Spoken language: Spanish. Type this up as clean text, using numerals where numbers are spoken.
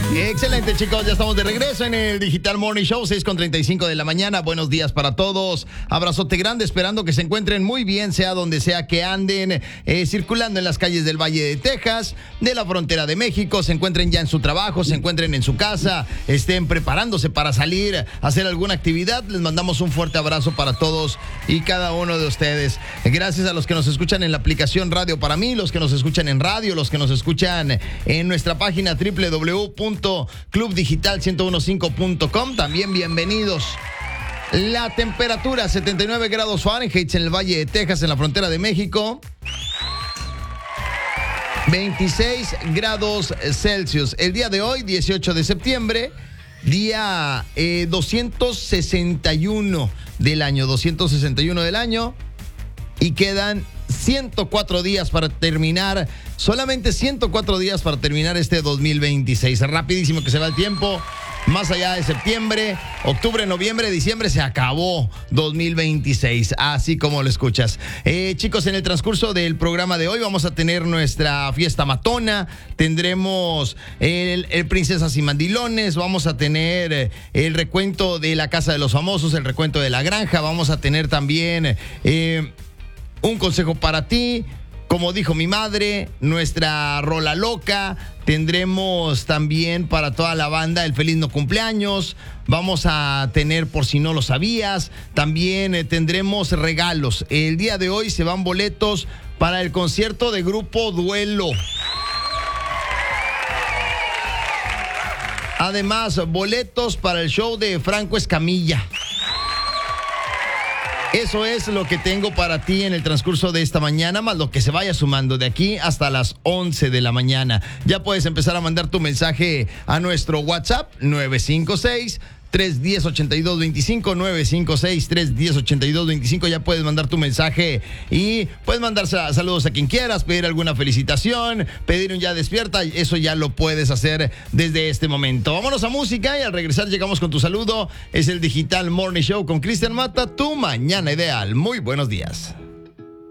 Excelente, chicos, ya estamos de regreso en el Digital Morning Show, 6:35 de la mañana. Buenos días para todos. Abrazote grande, esperando que se encuentren muy bien, sea donde sea que anden, circulando en las calles del Valle de Texas, de la frontera de México, se encuentren ya en su trabajo, se encuentren en su casa, estén preparándose para salir a hacer alguna actividad. Les mandamos un fuerte abrazo para todos y cada uno de ustedes. Gracias a los que nos escuchan en la aplicación Radio para mí, los que nos escuchan en radio, los que nos escuchan en nuestra página www.clubdigital1015.com. También bienvenidos. La temperatura 79 grados Fahrenheit en el Valle de Texas, en la frontera de México. 26 grados Celsius. El día de hoy, 18 de septiembre, día 261 del año. 261 del año. Y quedan 104 días para terminar, solamente 104 días para terminar este 2026. Rapidísimo que se va el tiempo. Más allá de septiembre, octubre, noviembre, diciembre, se acabó 2026, así como lo escuchas. Chicos, en el transcurso del programa de hoy vamos a tener nuestra fiesta matona, tendremos el Princesas y Mandilones, vamos a tener el recuento de la Casa de los Famosos, el recuento de la Granja, vamos a tener también un consejo para ti. Como dijo mi madre, nuestra rola loca. Tendremos también para toda la banda el feliz no cumpleaños. Vamos a tener por si no lo sabías. También tendremos regalos. El día de hoy se van boletos para el concierto de Grupo Duelo. Además, boletos para el show de Franco Escamilla. Eso es lo que tengo para ti en el transcurso de esta mañana, más lo que se vaya sumando de aquí hasta las 11 de la mañana. Ya puedes empezar a mandar tu mensaje a nuestro WhatsApp 956-310-8225, 956-310-8225. Ya puedes mandar tu mensaje y puedes mandar saludos a quien quieras, pedir alguna felicitación, pedir un ya despierta. Eso ya lo puedes hacer desde este momento. Vámonos a música y al regresar llegamos con tu saludo. Es el Digital Morning Show con Cristian Mata, tu mañana ideal. Muy buenos días.